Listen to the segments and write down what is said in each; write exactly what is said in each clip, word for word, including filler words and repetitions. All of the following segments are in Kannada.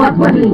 ಧ್ವನಿ.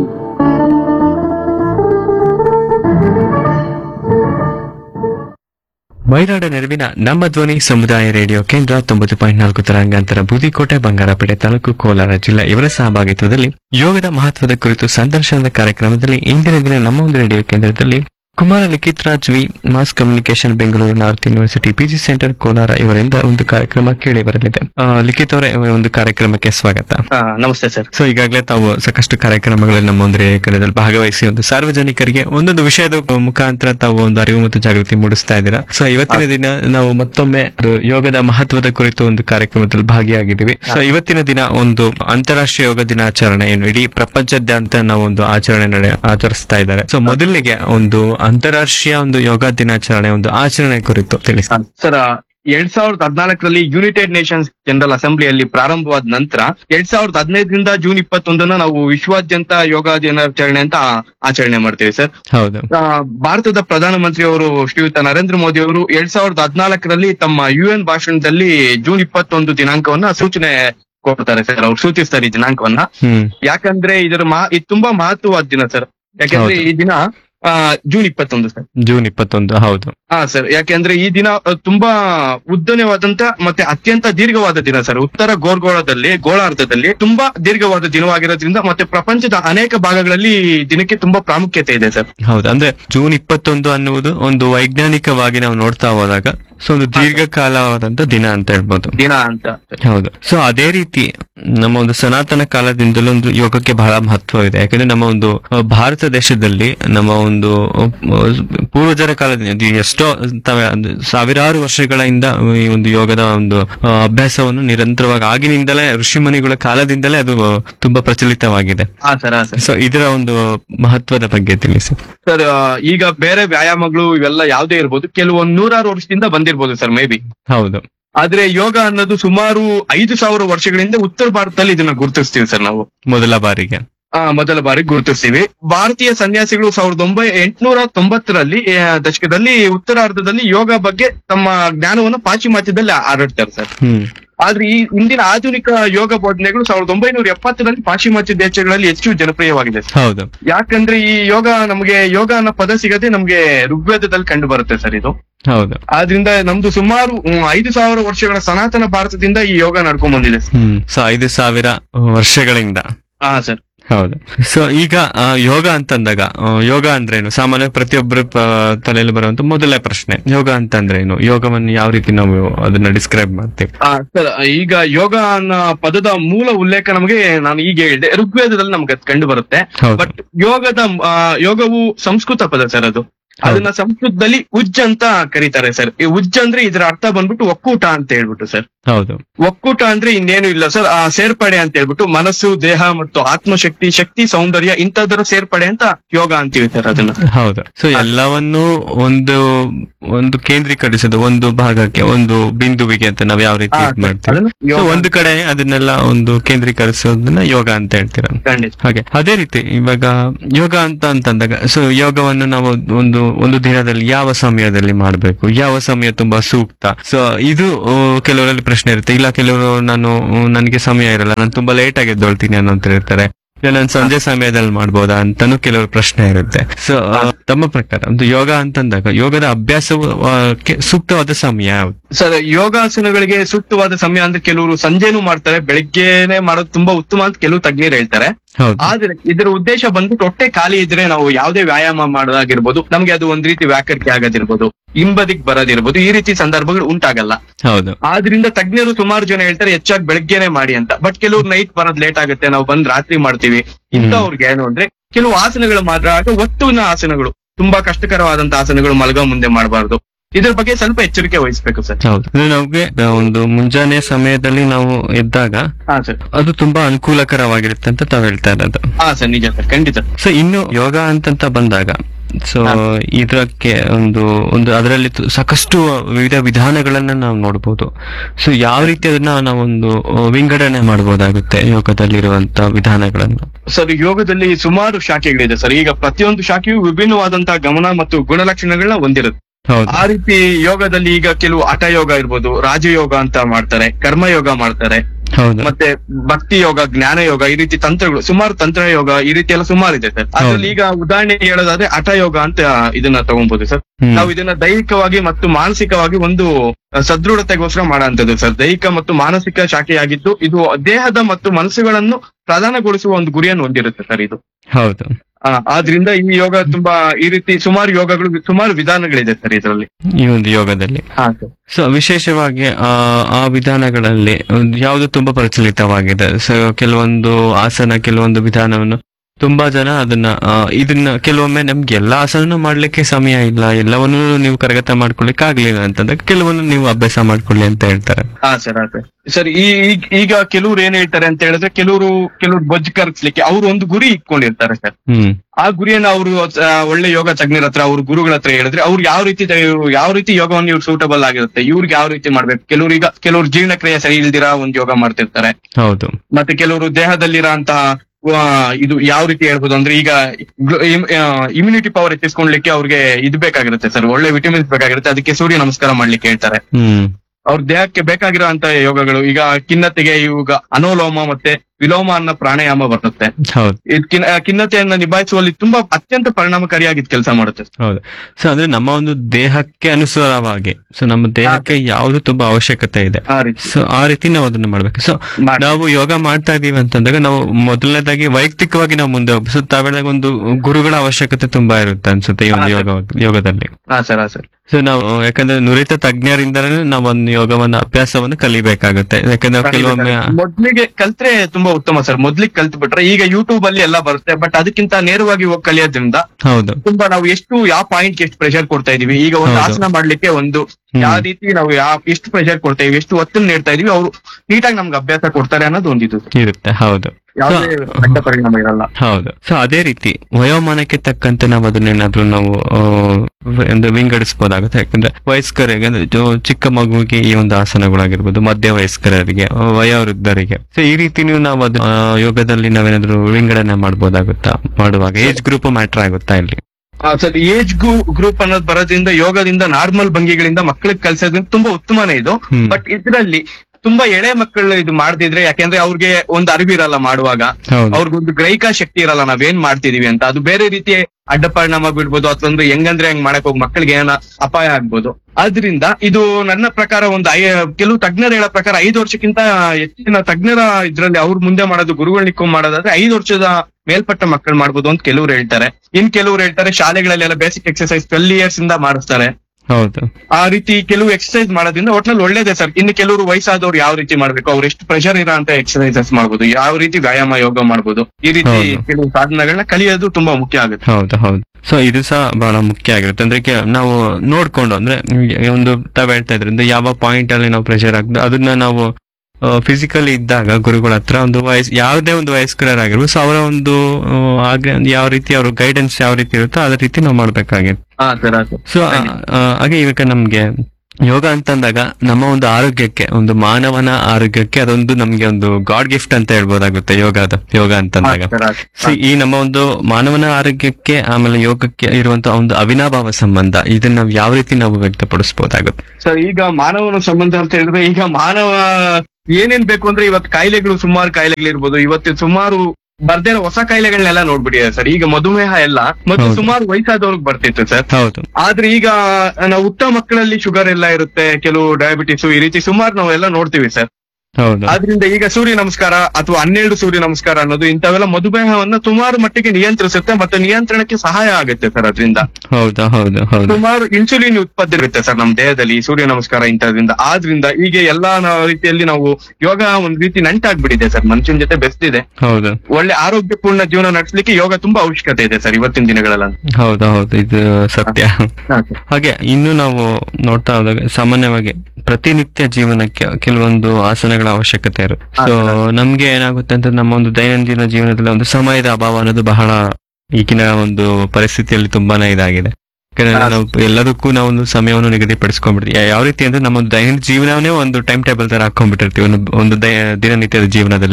ಮೈನಾಡ ನೆರವಿನ ನಮ್ಮ ಧ್ವನಿ ಸಮುದಾಯ ರೇಡಿಯೋ ಕೇಂದ್ರ ತೊಂಬತ್ತು ಪಾಯಿಂಟ್ ನಾಲ್ಕು ತರಂಗಾಂತರ ಬೂದಿಕೋಟೆ ಬಂಗಾರಪೇಟೆ ತಾಲೂಕು ಕೋಲಾರ ಜಿಲ್ಲೆ ಇವರ ಸಹಭಾಗಿತ್ವದಲ್ಲಿ ಯೋಗದ ಮಹತ್ವದ ಕುರಿತು ಸಂದರ್ಶನದ ಕಾರ್ಯಕ್ರಮದಲ್ಲಿ ಇಂದಿನ ದಿನ ನಮ್ಮ ಒಂದು ರೇಡಿಯೋ ಕೇಂದ್ರದಲ್ಲಿ ಕುಮಾರ ಲಿಖಿತ್ Raj V mass communication Bengaluru north university PG centre Kolar ಇವರಿಂದ ಒಂದು ಕಾರ್ಯಕ್ರಮ ಕೇಳಿ ಬರಲಿದೆ. ಲಿಖಿತ್ ಅವರೇ, ಒಂದು ಕಾರ್ಯಕ್ರಮಕ್ಕೆ ಸ್ವಾಗತ. ನಮಸ್ತೆ ಸರ್. ಸೊ ಈಗಾಗಲೇ ತಾವು ಸಾಕಷ್ಟು ಕಾರ್ಯಕ್ರಮಗಳಲ್ಲಿ ನಮ್ಮ ಒಂದು ರೇಡಿಯೋ ಕೇಂದ್ರದಲ್ಲಿ ಭಾಗವಹಿಸಿ ಒಂದು ಸಾರ್ವಜನಿಕರಿಗೆ ಒಂದೊಂದು ವಿಷಯದ ಮುಖಾಂತರ ತಾವು ಒಂದು ಅರಿವು ಮತ್ತು ಜಾಗೃತಿ ಮೂಡಿಸ್ತಾ ಇದ್ದೀರಾ. ಸೊ ಇವತ್ತಿನ ದಿನ ನಾವು ಮತ್ತೊಮ್ಮೆ ಯೋಗದ ಮಹತ್ವದ ಕುರಿತು ಒಂದು ಕಾರ್ಯಕ್ರಮದಲ್ಲಿ ಭಾಗಿಯಾಗಿದ್ದೀವಿ. ಸೊ ಇವತ್ತಿನ ದಿನ ಒಂದು ಅಂತಾರಾಷ್ಟ್ರೀಯ ಯೋಗ ದಿನಾಚರಣೆ ಏನು ಇಡೀ ಪ್ರಪಂಚದಾದ್ಯಂತ ನಾವು ಒಂದು ಆಚರಣೆ ನಡೆ ಆಚರಿಸ್ತಾ ಇದ್ದಾರೆ. ಸೊ ಮೊದಲಿಗೆ ಒಂದು ಅಂತಾರಾಷ್ಟ್ರೀಯ ಒಂದು ಯೋಗ ದಿನಾಚರಣೆ ಒಂದು ಆಚರಣೆ ಕುರಿತು ತಿಳಿಸಿ ಸರ್. ಎರಡ್ ಸಾವಿರದ ಹದಿನಾಲ್ಕರಲ್ಲಿ ಯುನೈಟೆಡ್ ನೇಷನ್ಸ್ ಜನರಲ್ ಅಸೆಂಬ್ಲಿಯಲ್ಲಿ ಪ್ರಾರಂಭವಾದ ನಂತರ ಎರಡ್ ಸಾವಿರದ ಹದಿನೈದರಿಂದ ಜೂನ್ ಇಪ್ಪತ್ತೊಂದನ್ನ ನಾವು ವಿಶ್ವಾದ್ಯಂತ ಯೋಗ ದಿನಾಚರಣೆ ಅಂತ ಆಚರಣೆ ಮಾಡ್ತೀವಿ ಸರ್. ಹೌದು. ಭಾರತದ ಪ್ರಧಾನಮಂತ್ರಿ ಅವರು ಶ್ರೀಯುತ ನರೇಂದ್ರ ಮೋದಿ ಅವರು ಎರಡ್ ಸಾವಿರದ ಹದಿನಾಲ್ಕರಲ್ಲಿ ತಮ್ಮ ಯು ಎನ್ ಭಾಷಣದಲ್ಲಿ ಜೂನ್ ಇಪ್ಪತ್ತೊಂದು ದಿನಾಂಕವನ್ನ ಸೂಚನೆ ಕೊಡ್ತಾರೆ ಸರ್. ಅವ್ರು ಸೂಚಿಸ್ತಾರೆ ಈ ದಿನಾಂಕವನ್ನ. ಯಾಕಂದ್ರೆ ಇದರ ಮಾ ಇದು ತುಂಬಾ ಮಹತ್ವವಾದ ದಿನ ಸರ್. ಯಾಕಂದ್ರೆ ಈ ದಿನ ಆ ಜೂನ್ ಇಪ್ಪತ್ತೊಂದು ಸರ್. ಜೂನ್ ಇಪ್ಪತ್ತೊಂದು ಹೌದು. ಹಾ ಸರ್. ಯಾಕೆಂದ್ರೆ ಈ ದಿನ ತುಂಬಾ ಉದ್ದನೆವಾದಂತ ಮತ್ತೆ ಅತ್ಯಂತ ದೀರ್ಘವಾದ ದಿನ ಸರ್. ಉತ್ತರ ಗೋರ್ಗೋಳದಲ್ಲಿ ಗೋಳಾರ್ಧದಲ್ಲಿ ತುಂಬಾ ದೀರ್ಘವಾದ ದಿನವಾಗಿರೋದ್ರಿಂದ ಮತ್ತೆ ಪ್ರಪಂಚದ ಅನೇಕ ಭಾಗಗಳಲ್ಲಿ ದಿನಕ್ಕೆ ತುಂಬಾ ಪ್ರಾಮುಖ್ಯತೆ ಇದೆ ಸರ್. ಹೌದು. ಅಂದ್ರೆ ಜೂನ್ ಇಪ್ಪತ್ತೊಂದು ಅನ್ನುವುದು ಒಂದು ವೈಜ್ಞಾನಿಕವಾಗಿ ನಾವು ನೋಡ್ತಾ ಹೋದಾಗ ಸೊ ಒಂದು ದೀರ್ಘಕಾಲವಾದಂತ ದಿನ ಅಂತ ಹೇಳ್ಬೋದು. ದಿನ ಅಂತ ಹೌದು. ಸೊ ಅದೇ ರೀತಿ ನಮ್ಮ ಒಂದು ಸನಾತನ ಕಾಲದಿಂದಲೂ ಒಂದು ಯೋಗಕ್ಕೆ ಬಹಳ ಮಹತ್ವ ಇದೆ. ಯಾಕಂದ್ರೆ ನಮ್ಮ ಒಂದು ಭಾರತ ದೇಶದಲ್ಲಿ ನಮ್ಮ ಒಂದು ಪೂರ್ವಜರ ಕಾಲದಿಂದ ಎಷ್ಟೋ ಸಾವಿರಾರು ವರ್ಷಗಳಿಂದ ಈ ಒಂದು ಯೋಗದ ಒಂದು ಅಭ್ಯಾಸವನ್ನು ನಿರಂತರವಾಗಿ ಆಗಿನಿಂದಲೇ ಋಷಿಮುನಿಗಳ ಕಾಲದಿಂದಲೇ ಅದು ತುಂಬಾ ಪ್ರಚಲಿತವಾಗಿದೆ. ಸೊ ಇದರ ಒಂದು ಮಹತ್ವದ ಬಗ್ಗೆ ತಿಳಿಸಿ ಸರ್. ಈಗ ಬೇರೆ ವ್ಯಾಯಾಮಗಳು ಇವೆಲ್ಲ ಯಾವುದೇ ಇರ್ಬೋದು, ಕೆಲವೊಂದು ನೂರಾರು ವರ್ಷದಿಂದ ಬಂದಿರ್ಬೋದು ಸರ್ ಮೇ ಬಿ. ಹೌದು. ಆದ್ರೆ ಯೋಗ ಅನ್ನೋದು ಸುಮಾರು ಐದು ಸಾವಿರ ವರ್ಷಗಳಿಂದ ಉತ್ತರ ಭಾರತದಲ್ಲಿ ಇದನ್ನ ಗುರುತಿಸ್ತೀವಿ ಸರ್ ನಾವು ಮೊದಲ ಬಾರಿಗೆ. ಆ ಮೊದಲ ಬಾರಿ ಗುರುತಿಸ್ತೀವಿ. ಭಾರತೀಯ ಸನ್ಯಾಸಿಗಳು ಸಾವಿರದ ಒಂಬೈ ಎಂಟುನೂರ ತೊಂಬತ್ತರಲ್ಲಿ ದಶಕದಲ್ಲಿ ಉತ್ತರಾರ್ಧದಲ್ಲಿ ಯೋಗ ಬಗ್ಗೆ ತಮ್ಮ ಜ್ಞಾನವನ್ನು ಪಾಶ್ಚಿಮಾತ್ಯದಲ್ಲಿ ಹರಡ್ತಾರೆ ಸರ್. ಆದ್ರೆ ಈ ಇಂದಿನ ಆಧುನಿಕ ಯೋಗ ಬೋಧನೆಗಳು ಸಾವಿರದ ಒಂಬೈನೂರ ಎಪ್ಪತ್ತರಲ್ಲಿ ಪಾಶ್ಚಿಮಾತ್ಯ ದೇಶಗಳಲ್ಲಿ ಹೆಚ್ಚು ಜನಪ್ರಿಯವಾಗಿದೆ. ಹೌದು. ಯಾಕಂದ್ರೆ ಈ ಯೋಗ ನಮಗೆ ಯೋಗ ಅನ್ನೋ ಪದ ಸಿಗದೆ ನಮ್ಗೆ ಋಗ್ವೇದದಲ್ಲಿ ಕಂಡು ಬರುತ್ತೆ ಸರ್ ಇದು. ಹೌದು. ಆದ್ರಿಂದ ನಮ್ದು ಸುಮಾರು ಐದು ಸಾವಿರ ವರ್ಷಗಳ ಸನಾತನ ಭಾರತದಿಂದ ಈ ಯೋಗ ನಡ್ಕೊಂಡ್ ಬಂದಿದೆ. ಸೊ ಐದು ಸಾವಿರ ವರ್ಷಗಳಿಂದ. ಹಾ ಸರ್. ಹೌದು. ಸೊ ಈಗ ಯೋಗ ಅಂತಂದಾಗ ಯೋಗ ಅಂದ್ರೇನು ಸಾಮಾನ್ಯ ಪ್ರತಿಯೊಬ್ಬರ ತಲೆಯಲ್ಲಿ ಬರುವಂತ ಮೊದಲನೇ ಪ್ರಶ್ನೆ, ಯೋಗ ಅಂತಂದ್ರೇನು, ಯೋಗವನ್ನು ಯಾವ ರೀತಿ ನಾವು ಅದನ್ನ ಡಿಸ್ಕ್ರೈಬ್ ಮಾಡ್ತೀವಿ? ಸರ್, ಈಗ ಯೋಗ ಅನ್ನೋ ಪದದ ಮೂಲ ಉಲ್ಲೇಖ ನಮಗೆ ನಾನು ಈಗ ಹೇಳಿದೆ ಋಗ್ವೇದದಲ್ಲಿ ನಮ್ಗೆ ಕಂಡು ಬರುತ್ತೆ. ಬಟ್ ಯೋಗದ ಯೋಗವು ಸಂಸ್ಕೃತ ಪದ ಸರ್. ಅದು ಅದನ್ನ ಸಂಸ್ಕೃತದಲ್ಲಿ ಉಜ್ಜ್ ಅಂತ ಕರೀತಾರೆ ಸರ್. ಈ ಉಜ್ಜ್ ಅಂದ್ರೆ ಇದರ ಅರ್ಥ ಬಂದ್ಬಿಟ್ಟು ಒಕ್ಕೂಟ ಅಂತ ಹೇಳ್ಬಿಟ್ಟು ಸರ್. ಹೌದು. ಒಕ್ಕೂಟ ಅಂದ್ರೆ ಇನ್ನೇನು ಇಲ್ಲ ಸರ್, ಆ ಸೇರ್ಪಡೆ ಅಂತ ಹೇಳ್ಬಿಟ್ಟು ಮನಸ್ಸು, ದೇಹ ಮತ್ತು ಆತ್ಮಶಕ್ತಿ, ಶಕ್ತಿ, ಸೌಂದರ್ಯ ಇಂಥದ್ರ ಸೇರ್ಪಡೆ ಅಂತ ಯೋಗ ಅಂತೀವಿ ಸರ್ ಅದನ್ನ. ಹೌದು. ಸೊ ಎಲ್ಲವನ್ನು ಒಂದು ಒಂದು ಕೇಂದ್ರೀಕರಿಸೋದು ಒಂದು ಭಾಗಕ್ಕೆ, ಒಂದು ಬಿಂದುವಿಗೆ ಅಂತ ನಾವ್ ಯಾವ ರೀತಿ ಮಾಡ್ತೀವಿ, ಒಂದು ಕಡೆ ಅದನ್ನೆಲ್ಲ ಒಂದು ಕೇಂದ್ರೀಕರಿಸೋದನ್ನ ಯೋಗ ಅಂತ ಹೇಳ್ತೀರ. ಹಾಗೆ ಅದೇ ರೀತಿ ಇವಾಗ ಯೋಗ ಅಂತ ಅಂತಂದಾಗ ಸೊ ಯೋಗವನ್ನು ನಾವು ಒಂದು ಒಂದು ದಿನದಲ್ಲಿ ಯಾವ ಸಮಯದಲ್ಲಿ ಮಾಡ್ಬೇಕು, ಯಾವ ಸಮಯ ತುಂಬಾ ಸೂಕ್ತ? ಸೊ ಇದು ಕೆಲವರಲ್ಲಿ ಪ್ರಶ್ನೆ ಇರುತ್ತೆ. ಇಲ್ಲ ಕೆಲವರು ನಾನು ನನಗೆ ಸಮಯ ಇರಲ್ಲ, ನಾನು ತುಂಬಾ ಲೇಟ್ ಆಗಿ ಎದ್ದೊಳ್ತೀನಿ ಅನ್ನೋಂತ ಹೇಳ್ತಾರೆ. ಇಲ್ಲ ನಾನು ಸಂಜೆ ಸಮಯದಲ್ಲಿ ಮಾಡ್ಬೋದಾ ಅಂತಾನು ಕೆಲವರು ಪ್ರಶ್ನೆ ಇರುತ್ತೆ. ಸೊ ತಮ್ಮ ಪ್ರಕಾರ ಒಂದು ಯೋಗ ಅಂತಂದಾಗ ಯೋಗದ ಅಭ್ಯಾಸವು ಸೂಕ್ತವಾದ ಸಮಯ ಯಾವುದು ಸರ್? ಯೋಗಾಸನಗಳಿಗೆ ಸೂಕ್ತವಾದ ಸಮಯ ಅಂದ್ರೆ ಕೆಲವರು ಸಂಜೆನೂ ಮಾಡ್ತಾರೆ, ಬೆಳಿಗ್ಗೆನೆ ಮಾಡೋದು ತುಂಬಾ ಉತ್ತಮ ಅಂತ ಕೆಲವು ತಜ್ಞರು ಹೇಳ್ತಾರೆ. ಆದ್ರೆ ಇದರ ಉದ್ದೇಶ ಬಂದ್ಬಿಟ್ಟು ಹೊಟ್ಟೆ ಖಾಲಿ ಇದ್ರೆ ನಾವು ಯಾವುದೇ ವ್ಯಾಯಾಮ ಮಾಡೋದಾಗಿರ್ಬೋದು, ನಮ್ಗೆ ಅದು ಒಂದ್ ರೀತಿ ವ್ಯಾಕರಿಕೆ ಆಗೋದಿರ್ಬೋದು, ಹಿಂಬದಿಗ್ ಬರೋದಿರ್ಬೋದು, ಈ ರೀತಿ ಸಂದರ್ಭಗಳು ಉಂಟಾಗಲ್ಲ. ಹೌದು. ಆದ್ರಿಂದ ತಜ್ಞರು ಸುಮಾರು ಜನ ಹೇಳ್ತಾರೆ ಹೆಚ್ಚಾಗಿ ಬೆಳಗ್ಗೆನೆ ಮಾಡಿ ಅಂತ. ಬಟ್ ಕೆಲವ್ರು ನೈಟ್ ಬರೋದ್ ಲೇಟ್ ಆಗುತ್ತೆ, ನಾವು ಬಂದ್ ರಾತ್ರಿ ಮಾಡ್ತೀವಿ. ಇಂಥವ್ರಿಗೆ ಏನು ಅಂದ್ರೆ ಕೆಲವು ಆಸನಗಳು ಮಾತ್ರ ಒತ್ತುವಿನ ಆಸನಗಳು, ತುಂಬಾ ಕಷ್ಟಕರವಾದಂತ ಆಸನಗಳು ಮಲಗೋ ಮುಂದೆ ಮಾಡಬಾರ್ದು. ಇದ್ರ ಬಗ್ಗೆ ಸ್ವಲ್ಪ ಎಚ್ಚರಿಕೆ ವಹಿಸ್ಬೇಕು ಸರ್. ಹೌದು. ನಮ್ಗೆ ಒಂದು ಮುಂಜಾನೆ ಸಮಯದಲ್ಲಿ ನಾವು ಎದ್ದಾಗ ಅದು ತುಂಬಾ ಅನುಕೂಲಕರವಾಗಿರುತ್ತೆ ಅಂತ ತಾವ್ ಹೇಳ್ತಾ ಇರೋದು. ಹಾ ಸರ್, ನಿಜ ಸರ್, ಖಂಡಿತ. ಸೊ ಇನ್ನು ಯೋಗ ಅಂತಂತ ಬಂದಾಗ ಸೊ ಇದಕ್ಕೆ ಒಂದು ಒಂದು ಅದರಲ್ಲಿ ಸಾಕಷ್ಟು ವಿವಿಧ ವಿಧಾನಗಳನ್ನ ನಾವು ನೋಡ್ಬೋದು. ಸೊ ಯಾವ ರೀತಿ ಅದನ್ನ ನಾವೊಂದು ವಿಂಗಡಣೆ ಮಾಡಬಹುದಾಗುತ್ತೆ ಯೋಗದಲ್ಲಿರುವಂತ ವಿಧಾನಗಳನ್ನ? ಸರ್, ಯೋಗದಲ್ಲಿ ಸುಮಾರು ಶಾಖೆಗಳಿದೆ ಸರ್. ಈಗ ಪ್ರತಿಯೊಂದು ಶಾಖೆಯು ವಿಭಿನ್ನವಾದಂತಹ ಗಮನ ಮತ್ತು ಗುಣಲಕ್ಷಣಗಳನ್ನ ಹೊಂದಿರುತ್ತೆ. ಹೌದು ಆ ರೀತಿ ಯೋಗದಲ್ಲಿ ಈಗ ಕೆಲವು ಹಠ ಯೋಗ ಇರ್ಬೋದು, ರಾಜಯೋಗ ಅಂತ ಮಾಡ್ತಾರೆ, ಕರ್ಮಯೋಗ ಮಾಡ್ತಾರೆ, ಹೌದು ಮತ್ತೆ ಭಕ್ತಿ ಯೋಗ, ಜ್ಞಾನ ಯೋಗ, ಈ ರೀತಿ ತಂತ್ರಗಳು ಸುಮಾರು, ತಂತ್ರ ಯೋಗ, ಈ ರೀತಿ ಎಲ್ಲ ಸುಮಾರು ಇದೆ ಸರ್. ಅದ್ರಲ್ಲಿ ಈಗ ಉದಾಹರಣೆ ಹೇಳೋದಾದ್ರೆ ಹಠ ಯೋಗ ಅಂತ ಇದನ್ನ ತಗೊಬಹುದು ಸರ್. ಹ್ಮ್. ನಾವು ಇದನ್ನ ದೈಹಿಕವಾಗಿ ಮತ್ತು ಮಾನಸಿಕವಾಗಿ ಒಂದು ಸದೃಢತೆಗೋಸ್ಕರ ಮಾಡೋಂಥದ್ದು ಸರ್. ದೈಹಿಕ ಮತ್ತು ಮಾನಸಿಕ ಶಾಖೆಯಾಗಿದ್ದು ಇದು ದೇಹದ ಮತ್ತು ಮನಸ್ಸುಗಳನ್ನು ಪ್ರಧಾನಗೊಳಿಸುವ ಒಂದು ಗುರಿಯನ್ನು ಹೊಂದಿರುತ್ತೆ ಸರ್ ಇದು. ಹೌದು ಆ, ಆದ್ರಿಂದ ಈ ಯೋಗ ತುಂಬಾ ಈ ರೀತಿ ಸುಮಾರು ಯೋಗಗಳು, ಸುಮಾರು ವಿಧಾನಗಳಿದೆ ಸರ್ ಇದರಲ್ಲಿ. ಈ ಒಂದು ಯೋಗದಲ್ಲಿ ಹಾ ಸರ್. ಸೊ ವಿಶೇಷವಾಗಿ ಆ ಆ ವಿಧಾನಗಳಲ್ಲಿ ಯಾವುದು ತುಂಬಾ ಪ್ರಚಲಿತವಾಗಿದೆ. ಸೊ ಕೆಲವೊಂದು ಆಸನ, ಕೆಲವೊಂದು ವಿಧಾನವನ್ನು ತುಂಬಾ ಜನ ಅದನ್ನ ಆ, ಇದನ್ನ ಕೆಲವೊಮ್ಮೆ ನಮ್ಗೆ ಎಲ್ಲಾ ಆಸನ ಮಾಡ್ಲಿಕ್ಕೆ ಸಮಯ ಇಲ್ಲ, ಎಲ್ಲವನ್ನೂ ನೀವು ಕರಗತ ಮಾಡ್ಕೊಳ್ಲಿಕ್ಕೆ ಆಗ್ಲಿಲ್ಲ ಅಂತಂದ್ರೆ ಕೆಲವೊಂದು ನೀವು ಅಭ್ಯಾಸ ಮಾಡ್ಕೊಳ್ಳಿ ಅಂತ ಹೇಳ್ತಾರೆ. ಹಾ ಸರ್ ಹಾ ಸರ್ ಸರ್ ಈ ಈಗ- ಈಗ ಕೆಲವ್ರು ಏನ್ ಹೇಳ್ತಾರೆ ಅಂತ ಹೇಳಿದ್ರೆ, ಕೆಲವರು ಕೆಲವ್ರು ಬೊಜ್ಜು ಕರಗಿಸ್ಲಿಕ್ಕೆ ಅವ್ರು ಒಂದು ಗುರಿ ಇಟ್ಕೊಂಡಿರ್ತಾರೆ ಸರ್. ಹ್ಮ್ ಆ ಗುರಿಯನ್ನು ಅವರು ಒಳ್ಳೆ ಯೋಗ ತಜ್ಞರ ಹತ್ರ, ಅವ್ರ ಗುರುಗಳ ಹತ್ರ ಹೇಳಿದ್ರೆ ಅವ್ರು ಯಾವ ರೀತಿ ಇವ್ರು ಯಾವ ರೀತಿ ಯೋಗವನ್ನು ಇವ್ರು ಸೂಟಬಲ್ ಆಗಿರುತ್ತೆ, ಇವ್ರಿಗೆ ಯಾವ ರೀತಿ ಮಾಡ್ಬೇಕು. ಕೆಲವ್ರು ಈಗ ಕೆಲವ್ರು ಜೀರ್ಣಕ್ರಿಯೆ ಸರಿ ಇಲ್ದಿರಾ ಒಂದ್ ಯೋಗ ಮಾಡ್ತಿರ್ತಾರೆ. ಹೌದು ಮತ್ತೆ ಕೆಲವರು ದೇಹದಲ್ಲಿರೋ ಅಂತಹ ಇದು ಯಾವ ರೀತಿ ಹೇಳ್ಬೋದು ಅಂದ್ರೆ, ಈಗ ಇಮ್ಯುನಿಟಿ ಪವರ್ ಹೆಚ್ಚಿಸ್ಕೊಳ್ಲಿಕ್ಕೆ ಅವ್ರಿಗೆ ಇದು ಬೇಕಾಗಿರುತ್ತೆ ಸರ್, ಒಳ್ಳೆ ವಿಟಮಿನ್ಸ್ ಬೇಕಾಗಿರುತ್ತೆ. ಅದಕ್ಕೆ ಸೂರ್ಯ ನಮಸ್ಕಾರ ಮಾಡ್ಲಿಕ್ಕೆ ಹೇಳ್ತಾರೆ. ಹ್ಮ್ ಅವ್ರ ದೇಹಕ್ಕೆ ಬೇಕಾಗಿರುವಂತ ಯೋಗಗಳು ಈಗ ಖಿನ್ನತೆಗೆ ಇವಾಗ ಅನುಲೋಮ ಮತ್ತೆ ವಿಲೋಮ ಅನ್ನೋ ಪ್ರಾಣಾಯಾಮ ಬರುತ್ತೆ. ಹೌದು ಇದು ಖಿನ್ನ- ಖಿನ್ನತೆಯನ್ನ ನಿಭಾಯಿಸುವಲ್ಲಿ ತುಂಬಾ ಅತ್ಯಂತ ಪರಿಣಾಮಕಾರಿಯಾಗಿ ಕೆಲಸ ಮಾಡುತ್ತೆ. ಹೌದು ಸೊ ಅಂದ್ರೆ ನಮ್ಮ ಒಂದು ದೇಹಕ್ಕೆ ಅನುಸಾರವಾಗಿ, ಸೊ ನಮ್ಮ ದೇಹಕ್ಕೆ ಯಾವ್ದು ತುಂಬಾ ಅವಶ್ಯಕತೆ ಇದೆ, ಆ ರೀತಿ ಸೊ ಆ ರೀತಿ ನಾವು ಅದನ್ನ ಮಾಡ್ಬೇಕು. ಸೊ ಮಾಡಿ. ನಾವು ಯೋಗ ಮಾಡ್ತಾ ಇದೀವಿ ಅಂತಂದಾಗ ನಾವು ಮೊದಲನೇದಾಗಿ ವೈಯಕ್ತಿಕವಾಗಿ ನಾವು ಮುಂದೆ ಹೋಗ್ಬೇಕು. ಸೊ ತಾವೆಲ್ಲ ಒಂದು ಗುರುಗಳ ಅವಶ್ಯಕತೆ ತುಂಬಾ ಇರುತ್ತೆ ಅನ್ಸುತ್ತೆ ಈ ಒಂದು ಯೋಗ ಯೋಗದಲ್ಲಿ. ಹಾ ಸರ್ ಹಾ ಸರ್ ಸೊ ನಾವು ಯಾಕಂದ್ರೆ ನುರಿತ ತಜ್ಞರಿಂದಲೇ ನಾವು ಒಂದು ಯೋಗವನ್ನ ಅಭ್ಯಾಸವನ್ನು ಕಲಿಬೇಕಾಗುತ್ತೆ. ಯಾಕಂದ್ರೆ ನಾವು ಕೆಲವೊಮ್ಮೆ ಮೊದ್ಲಿಗೆ ಕಲ್ತ್ರೆ ತುಂಬಾ ಉತ್ತಮ ಸರ್. ಮೊದ್ಲಿಗೆ ಕಲ್ತ್ ಬಿಟ್ರೆ ಈಗ ಯೂಟ್ಯೂಬ್ ಅಲ್ಲಿ ಎಲ್ಲ ಬರುತ್ತೆ, ಬಟ್ ಅದಕ್ಕಿಂತ ನೇರವಾಗಿ ಹೋಗಿ ಕಲಿಯೋದ್ರಿಂದ ಹೌದು ತುಂಬಾ ನಾವು ಎಷ್ಟು ಯಾವ ಪಾಯಿಂಟ್ ಎಷ್ಟು ಪ್ರೆಷರ್ ಕೊಡ್ತಾ ಇದೀವಿ, ಈಗ ಒಂದು ಹೌದು. ಆಸನ ಮಾಡ್ಲಿಕ್ಕೆ ಒಂದು ಹ್ಮ್. ಯಾವ ರೀತಿ ನಾವು ಯಾವ ಎಷ್ಟು ಪ್ರೆಷರ್ ಕೊಡ್ತಾ ಇದೀವಿ, ಎಷ್ಟು ಒತ್ತನ್ನು ನೀಡ್ತಾ ಇದೀವಿ, ಅವರು ನೀಟಾಗಿ ನಮ್ಗೆ ಅಭ್ಯಾಸ ಕೊಡ್ತಾರೆ ಅನ್ನೋದು ಒಂದಿದು ಸರ್. ಇರುತ್ತೆ. ಹೌದು ಯಾವುದೇ ಅಡ್ಡ ಪರಿಣಾಮ ಇರಲ್ಲ. ಹೌದು ಸೊ ಅದೇ ರೀತಿ ವಯೋಮಾನಕ್ಕೆ ತಕ್ಕಂತೆ ನಾವು ಅದನ್ನೇನಾದ್ರೂ ನಾವು ಆ, ಒಂದು ವಿಂಗಡಿಸಬಹುದಾಗುತ್ತೆ. ಯಾಕಂದ್ರೆ ವಯಸ್ಕರಿಗೆ ಅಂದ್ರೆ ಜೊ- ಚಿಕ್ಕ ಮಗುವಿಗೆ ಈ ಒಂದು ಆಸನಗಳಾಗಿರ್ಬೋದು, ಮಧ್ಯ ವಯಸ್ಕರಿಗೆ, ಆ, ವಯೋವೃದ್ಧರಿಗೆ, ಸೊ ಈ ರೀತಿ ನೀವು ನಾವು ಅದು ಆ, ಯೋಗದಲ್ಲಿ ನಾವೇನಾದ್ರೂ ವಿಂಗಡಣೆ ಮಾಡ್ಬೋದಾಗುತ್ತಾ? ಮಾಡುವಾಗ ಏಜ್ ಗ್ರೂಪ್ ಮ್ಯಾಟರ್ ಆಗುತ್ತಾ ಇಲ್ಲಿ? ಸರ್ ಏಜ್ ಗ್ರೂಪ್ ಅನ್ನೋದು ಬರೋದ್ರಿಂದ ಯೋಗದಿಂದ ನಾರ್ಮಲ್ ಭಂಗಿಗಳಿಂದ ಮಕ್ಕಳಿಗೆ ಕಲ್ಸೋದ್ರಿಂದ ತುಂಬಾ ಉತ್ತಮನೇ ಇದು. ಹ್ಮ್. ಬಟ್ ಇದರಲ್ಲಿ ತುಂಬಾ ಎಳೆ ಮಕ್ಕಳು ಇದು ಮಾಡ್ತಿದ್ರೆ, ಯಾಕೆಂದ್ರೆ ಅವ್ರಿಗೆ ಒಂದು ಅರಿವಿರಲ್ಲ ಮಾಡುವಾಗ, ಹೌದು ಅವ್ರಿಗೊಂದು ಗ್ರಹಿಕಾ ಶಕ್ತಿ ಇರಲ್ಲ ನಾವೇನ್ ಮಾಡ್ತಿದೀವಿ ಅಂತ. ಅದು ಬೇರೆ ರೀತಿಯ ಅಡ್ಡ ಪರಿಣಾಮ ಬೀಳ್ಬೋದು, ಅಥವಾ ಒಂದು ಹೆಂಗಂದ್ರೆ ಹೆಂಗ್ ಮಾಡಕ್ ಹೋಗಿ ಮಕ್ಕಳಿಗೆ ಏನ ಅಪಾಯ ಆಗ್ಬೋದು. ಆದ್ರಿಂದ ಇದು ನನ್ನ ಪ್ರಕಾರ ಒಂದು ಐ ಕೆಲವು ತಜ್ಞರು ಹೇಳೋ ಪ್ರಕಾರ ಐದು ವರ್ಷಕ್ಕಿಂತ ಹೆಚ್ಚಿನ ತಜ್ಞರ ಇದ್ರಲ್ಲಿ ಅವ್ರು ಮುಂದೆ ಮಾಡೋದು, ಗುರುಗಳು ನಿಕ್ಕೊಂಡ್ ಮಾಡೋದಾದ್ರೆ ಐದು ವರ್ಷದ ಮೇಲ್ಪಟ್ಟ ಮಕ್ಕಳು ಮಾಡ್ಬೋದು ಅಂತ ಕೆಲವ್ರು ಹೇಳ್ತಾರೆ. ಇನ್ ಕೆಲವ್ರು ಹೇಳ್ತಾರೆ ಶಾಲೆಗಳಲ್ಲೆಲ್ಲ ಬೇಸಿಕ್ ಎಕ್ಸರ್ಸೈಸ್ ಟ್ವೆಲ್ ಇಯರ್ಸ್ ಇಂದ ಮಾಡಿಸ್ತಾರೆ. ಹೌದು ಆ ರೀತಿ ಕೆಲವು ಎಕ್ಸರ್ಸೈಸ್ ಮಾಡೋದ್ರಿಂದ ಒಟ್ನಲ್ಲಿ ಒಳ್ಳೇದೇ ಸರ್. ಇನ್ನು ಕೆಲವರು ವಯಸ್ಸಾದವ್ರು ಯಾವ ರೀತಿ ಮಾಡ್ಬೇಕು, ಅವ್ರು ಎಷ್ಟು ಪ್ರೆಷರ್ ಇರೋ ಅಂತ ಎಕ್ಸರ್ಸೈಸಸ್ ಮಾಡ್ಬೋದು, ಯಾವ ರೀತಿ ವ್ಯಾಯಾಮ ಯೋಗ ಮಾಡ್ಬೋದು, ಈ ರೀತಿ ಹೌದು. ಕೆಲವು ಸಾಧನಗಳನ್ನ ಕಲಿಯೋದು ತುಂಬಾ ಮುಖ್ಯ ಆಗುತ್ತೆ. ಹೌದು ಹೌದು ಸೊ ಇದು ಸಹ ಬಹಳ ಮುಖ್ಯ ಆಗಿರುತ್ತೆ. ಅಂದ್ರೆ ಕೆ- ನಾವು ನೋಡ್ಕೊಂಡು ಅಂದ್ರೆ ಈ ಒಂದು ತಾವ್ ಹೇಳ್ತಾ ಇದ್ರಿಂದ ಯಾವ ಪಾಯಿಂಟ್ ಅಲ್ಲಿ ನಾವು ಪ್ರೆಷರ್ ಆಗ್ತದೆ ಅದನ್ನ ನಾವು ಫಿಸಿಕಲಿ ಇದ್ದಾಗ ಗುರುಗಳ ಹತ್ರ ಒಂದು ವಯಸ್ ಯಾವುದೇ ಒಂದು ವಯಸ್ಕರಾಗಿರ್ಬೋದು, ಸೊ ಅವರ ಒಂದು ಆ, ಆಗ ಯಾವ ರೀತಿ ಅವ್ರ ಗೈಡೆನ್ಸ್ ಯಾವ ರೀತಿ ಇರುತ್ತೋ ಅದೇ ರೀತಿ ನಾವು ಮಾಡ್ಬೇಕಾಗಿತ್ತು. ಹಾ ಸರ್ ಸರ್ ಸೊ ಹಾಗೆ ಇವಾಗ ನಮ್ಗೆ ಯೋಗ ಅಂತಂದಾಗ ನಮ್ಮ ಒಂದು ಆರೋಗ್ಯಕ್ಕೆ, ಒಂದು ಮಾನವನ ಆರೋಗ್ಯಕ್ಕೆ ಅದೊಂದು ನಮ್ಗೆ ಒಂದು ಗಾಡ್ ಗಿಫ್ಟ್ ಅಂತ ಹೇಳ್ಬೋದಾಗುತ್ತೆ ಯೋಗ ಅದು ಯೋಗ ಅಂತಂದಾಗ. ಸೊ ಈ ನಮ್ಮ ಒಂದು ಮಾನವನ ಆರೋಗ್ಯಕ್ಕೆ ಆಮೇಲೆ ಯೋಗಕ್ಕೆ ಇರುವಂತಹ ಒಂದು ಅವಿನಾಭಾವ ಸಂಬಂಧ, ಇದನ್ನ ನಾವು ಯಾವ ರೀತಿ ನಾವು ವ್ಯಕ್ತಪಡಿಸಬಹುದಾಗುತ್ತೆ? ಸರ್ ಈಗ ಮಾನವನ ಸಂಬಂಧ ಅಂತ ಹೇಳಿದ್ರೆ, ಈಗ ಮಾನವ ಏನೇನ್ ಬೇಕು ಅಂದ್ರೆ ಇವತ್ತು ಕಾಯಿಲೆಗಳು ಸುಮಾರು ಕಾಯಿಲೆಗಳಿರ್ಬೋದು, ಇವತ್ತು ಸುಮಾರು ಬರ್ದೇ ಇರೋ ಹೊಸ ಕಾಯಿಲೆಗಳನ್ನೆಲ್ಲ ನೋಡ್ಬಿಟ್ಟಿದೆ ಸರ್. ಈಗ ಮಧುಮೇಹ ಎಲ್ಲ ಮೊದಲು ಹೌದು. ಸುಮಾರು ವಯಸ್ಸಾದವ್ರಿಗೆ ಬರ್ತಿತ್ತು ಸರ್. ಹೌದು ಆದ್ರೆ ಈಗ ನಾವು ಉತ್ತ ಮಕ್ಕಳಲ್ಲಿ ಶುಗರ್ ಎಲ್ಲ ಇರುತ್ತೆ, ಕೆಲವು ಡಯಾಬಿಟಿಸ್, ಈ ರೀತಿ ಸುಮಾರು ನಾವೆಲ್ಲ ನೋಡ್ತೀವಿ ಸರ್. ಹೌದು ಆದ್ರಿಂದ ಈಗ ಸೂರ್ಯ ನಮಸ್ಕಾರ ಅಥವಾ ಹನ್ನೆರಡು ಸೂರ್ಯ ನಮಸ್ಕಾರ ಅನ್ನೋದು ಇಂಥವೆಲ್ಲ ಮಧುಮೇಹವನ್ನ ಸುಮಾರು ಮಟ್ಟಿಗೆ ನಿಯಂತ್ರಿಸುತ್ತೆ ಮತ್ತೆ ನಿಯಂತ್ರಣಕ್ಕೆ ಸಹಾಯ ಆಗುತ್ತೆ ಸರ್. ಅದರಿಂದ ಹೌದಾ ಹೌದು ಹೌದು ಸುಮಾರು ಇನ್ಸುಲಿನ್ ಉತ್ಪತ್ತಿ ಇರುತ್ತೆ ಸರ್ ನಮ್ಮ ದೇಹದಲ್ಲಿ ಸೂರ್ಯ ನಮಸ್ಕಾರ ಇಂಥದ್ರಿಂದ. ಆದ್ರಿಂದ ಈಗ ಎಲ್ಲಾ ನಾವು ರೀತಿಯಲ್ಲಿ ನಾವು ಯೋಗ ಒಂದ್ ರೀತಿ ನಂಟಾಗ್ಬಿಟ್ಟಿದೆ ಸರ್, ಮನುಷ್ಯನ ಜೊತೆ ಬೆಸ್ತಿದೆ. ಹೌದು ಒಳ್ಳೆ ಆರೋಗ್ಯಪೂರ್ಣ ಜೀವನ ನಡೆಸಲಿಕ್ಕೆ ಯೋಗ ತುಂಬಾ ಅವಶ್ಯಕತೆ ಇದೆ ಸರ್ ಇವತ್ತಿನ ದಿನಗಳಲ್ಲಿ. ಹೌದು ಹೌದು ಇದು ಸತ್ಯ. ಹಾಗೆ ಇನ್ನು ನಾವು ನೋಡ್ತಾ ಹೋದಾಗ ಸಾಮಾನ್ಯವಾಗಿ ಪ್ರತಿನಿತ್ಯ ಜೀವನಕ್ಕೆ ಕೆಲವೊಂದು ಆಸನಗಳ ಅವಶ್ಯಕತೆ ಇರುತ್ತೆ. ಸೊ ನಮ್ಗೆ ಏನಾಗುತ್ತೆ ಅಂತ ನಮ್ಮ ಒಂದು ದೈನಂದಿನ ಜೀವನದಲ್ಲಿ ಒಂದು ಸಮಯದ ಅಭಾವ ಅನ್ನೋದು ಬಹಳ ಈಗಿನ ಒಂದು ಪರಿಸ್ಥಿತಿಯಲ್ಲಿ ತುಂಬಾನೇ ಇದಾಗಿದೆ. ಯಾಕಂದ್ರೆ ನಾವು ಎಲ್ಲದಕ್ಕೂ ನಾವು ಒಂದು ಸಮಯವನ್ನು ನಿಗದಿಪಡಿಸ್ಕೊಂಡ್ಬಿಡ್ತೀವಿ. ಯಾವ ರೀತಿ ಅಂದ್ರೆ ನಮ್ಮ ಒಂದು ದೈನಂದಿನ ಜೀವನವೇ ಒಂದು ಟೈಮ್ ಟೇಬಲ್ ತರ ಹಾಕೊಂಡ್ಬಿಟ್ಟಿರ್ತೀವಿ ಒಂದು ಒಂದು ದೈ- ದಿನನಿತ್ಯದ ಜೀವನದಲ್ಲಿ.